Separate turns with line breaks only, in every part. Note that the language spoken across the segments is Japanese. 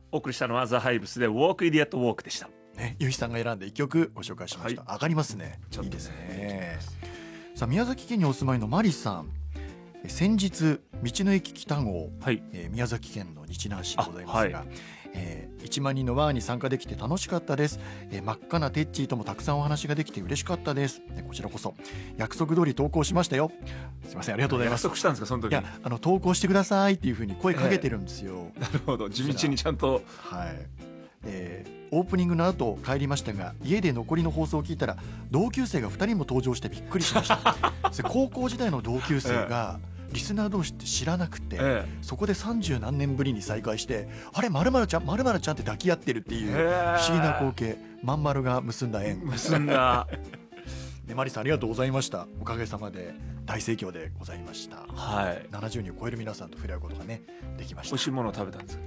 お送りしたのはザ・ハイブスで Walk Idiot Walk でした
ね。ゆうひさんが選んで1曲ご紹介しました、上がりますね。いいですね。さあ宮崎県にお住まいのマリさん、先日道の駅北号、宮崎県の日南市でございますが、1万人のワーに参加できて楽しかったです。真っ赤なテッチーともたくさんお話ができて嬉しかったです。こちらこそ約束通り投稿しましたよ。すいません、ありがとうございます。
約束したんですかその時に。
いや、投稿してくださいっていう風に声かけてるんですよ。
なるほど、地道にちゃんと。
オープニングの後帰りましたが、家で残りの放送を聞いたら同級生が2人も登場してびっくりしました高校時代の同級生がリスナー同士って知らなくて、そこで30何年ぶりに再会して、あれ〇〇ちゃん〇〇ちゃんって抱き合ってるっていう不思議な光景、まん丸が結んだ縁で、マリさんありがとうございました。おかげさまで大盛況でございました。70人を超える皆さんと触れ合うことがねできました。
美味しいものを食べたんですか。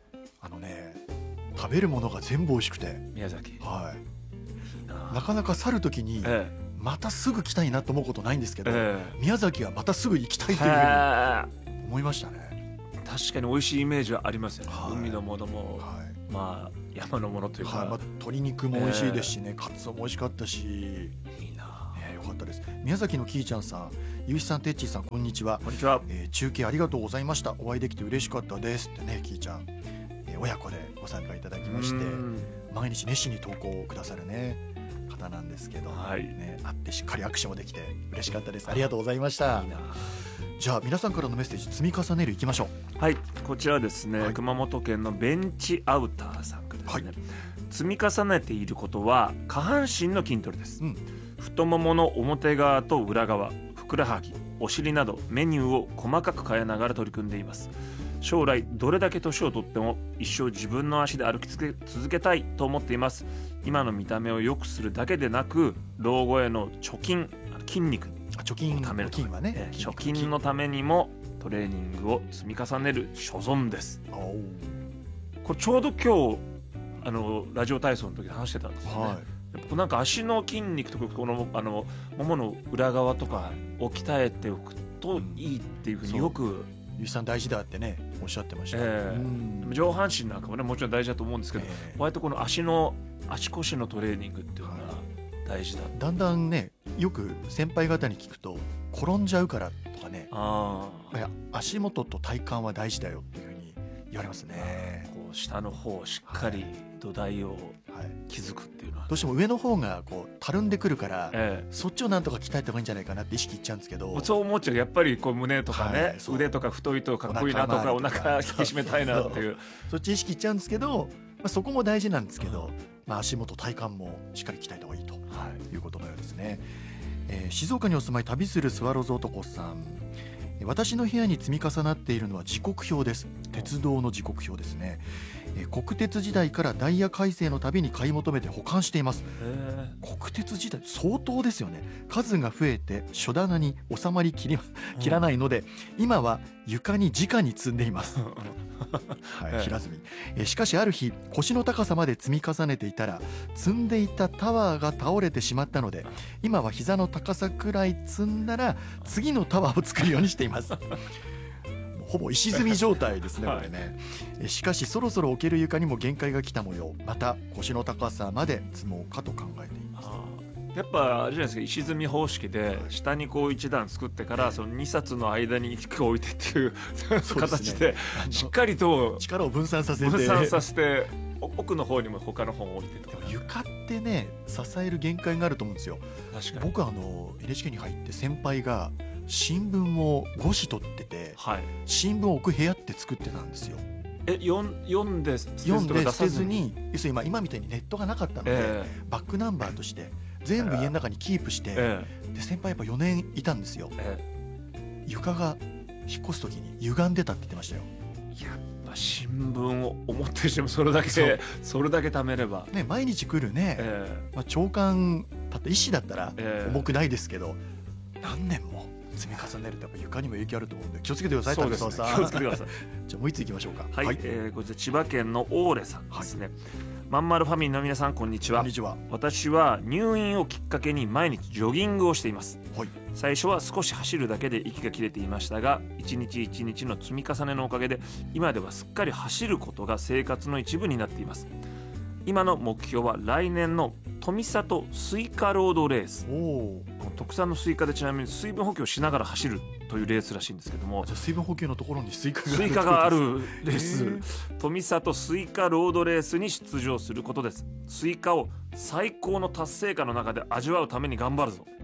食べるものが全部美味しくて、
宮崎、
なかなか去る時に、またすぐ来たいなと思うことないんですけど、宮崎はまたすぐ行きたいというふうに思いましたね。
確かに美味しいイメージはありますよね。海のものも、山のものというか、
鶏肉も美味しいですしね、カツオも美味しかったし、いいな、よかったです。宮崎のきーちゃんさん、ゆうひさん、てっちーさん、こんにちは。
こんにちは。
中継ありがとうございました。お会いできて嬉しかったですってね、きーちゃん、親子でご参加いただきまして、毎日熱心に投稿をくださるね方なんですけど、会ってしっかりアクションもできて嬉しかったです。ありがとうございました。じゃあ皆さんからのメッセージ積み重ねるいきましょう。こ
ちらですね、熊本県のベンチアウターさんからですね、積み重ねていることは下半身の筋トレです、太ももの表側と裏側、ふくらはぎ、お尻などメニューを細かく変えながら取り組んでいます。将来どれだけ年をとっても一生自分の足で歩き続けたいと思っています。今の見た目を良くするだけでなく、老後への筋肉をためるため、貯金のためにもトレーニングを積み重ねる所存です。これちょうど今日ラジオ体操の時話してたんですよね。なんか足の筋肉とかこのももの裏側とかを鍛えておくといいっていうふうによく
ゆうさん大事だってねおっしゃってました。
上半身なんかもねもちろん大事だと思うんですけど、割とこの足腰のトレーニングっていうのが大事だ。
だんだんね、よく先輩方に聞くと転んじゃうからとかね、足元と体幹は大事だよっていうふうに言われますね。
こう下の方しっかり土台を築くっていうのは、
どうしても上の方がこうたるんでくるから、そっちをなんとか鍛えた方がいいんじゃないかなって意識いっちゃうんですけど、
そう思っちゃう。やっぱりこう胸とかね、腕とか太いとかっこいいなとか、お腹引き締めたいなっていう
そっち意識いっちゃうんですけど、そこも大事なんですけど、足元体幹もしっかり鍛えた方がいいということのようですね。静岡にお住まい旅するスワローズ男さん、私の部屋に積み重なっているのは時刻表です。鉄道の時刻表ですね。国鉄時代からダイヤ改正のたびに買い求めて保管しています。国鉄時代相当ですよね。数が増えて書棚に収まりきらないので、今は床に直に積んでいます平積み。しかしある日腰の高さまで積み重ねていたら、積んでいたタワーが倒れてしまったので、今は膝の高さくらい積んだら次のタワーを作るようにしていますほぼ石積み状態ですねこれね。しかしそろそろ置ける床にも限界が来た模様。また腰の高さまで積もうかと考えています。
やっぱあれじゃないですか、石積み方式で下にこう一段作ってから、その2冊の間に置いてっていう形でしっかりと
力を分散させ
て奥の方にも他の本を置いてとか。
床ってね支える限界があると思うんですよ。
確かに。
僕NHK に入って先輩が新聞を5紙取ってて、新聞を置く部屋って作ってたんですよ。
読んで捨
てずに、要するに今みたいにネットがなかったので、バックナンバーとして全部家の中にキープして、で先輩やっぱ4年いたんですよ。床が引っ越す時に歪んでたって言ってましたよ。
やっぱ新聞を思ってしてもそれだけ貯めれば、
ね、毎日来るね、朝刊たった石だったら重くないですけど、何年も積み重ねるとやっぱ床にも影響あると思うんで気をつけてください。
そうですね、気をつけてください
じゃあもう一ついきましょうか。
こちら千葉県のオーレさんですね。 まんまるファミリーの皆さん、こんにちは。
こんにちは。
私は入院をきっかけに毎日ジョギングをしています。
はい。
最初は少し走るだけで息が切れていましたが、一日一日の積み重ねのおかげで今ではすっかり走ることが生活の一部になっています。今の目標は来年の富里スイカロードレース。特産のスイカで、ちなみに水分補給をしながら走るというレースらしいんですけども、
じゃあ水分補給のところにスイカ
があるレース、富里スイカロードレースに出場することです。スイカを最高の達成感の中で味わうために頑張るぞ。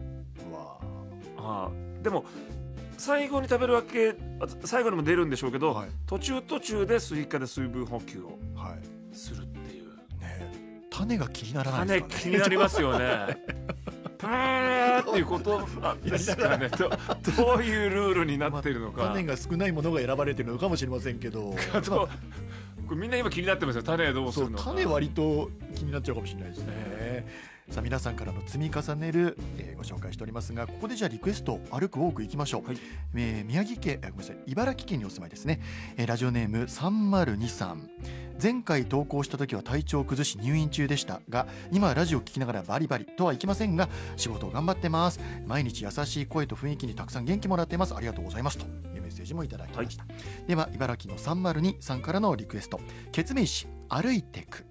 でも最後に食べるわけ、最後にも出るんでしょうけど、途中でスイカで水分補給をするっていう、
種が気にならないですかね。
種気になりますよね。パーっていうことですかね。どういうルールになっているのか、
種が少ないものが選ばれているのかもしれませんけど、
これみんな今気になってますよ。種どうするのか。
種割と気になっちゃうかもしれないですね。さあ皆さんからの積み重ねる、ご紹介しておりますが、ここでじゃあリクエスト歩くウォークいきましょう。宮城県、ごめんなさい、茨城県にお住まいですね。ラジオネーム302さん。前回投稿した時は体調を崩し入院中でしたが、今はラジオを聞きながらバリバリとはいきませんが、仕事を頑張ってます。毎日優しい声と雰囲気にたくさん元気もらってます。ありがとうございますというメッセージもいただきました。では茨城の302さんからのリクエスト、ケツメイシ歩いてく。